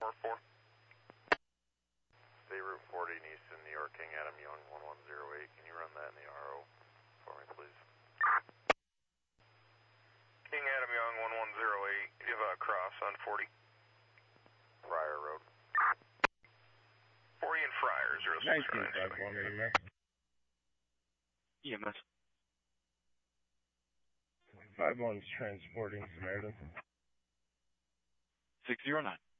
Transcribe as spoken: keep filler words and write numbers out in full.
four four. Bay Route forty, Easton, New York, King Adam Young, one one zero eight. Can you run that in the R O for me, please? King Adam Young, one one zero eight. Give a cross on forty. Friar Road. forty and Friar, zero six nineteen five one, are you there? E M S. five one's transporting Samaritan. six zero nine.